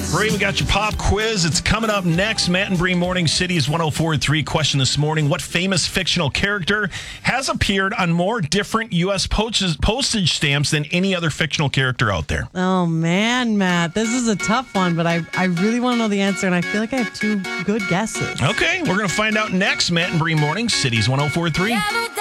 Bree, we got your pop quiz. It's coming up next. Matt and Bree Morning City's 104.3 question this morning. What famous fictional character has appeared on more different U.S. postage stamps than any other fictional character out there? Oh, man, Matt. This is a tough one, but I really want to know the answer, and I feel like I have two good guesses. Okay, we're going to find out next. Matt and Bree Morning City's 104.3.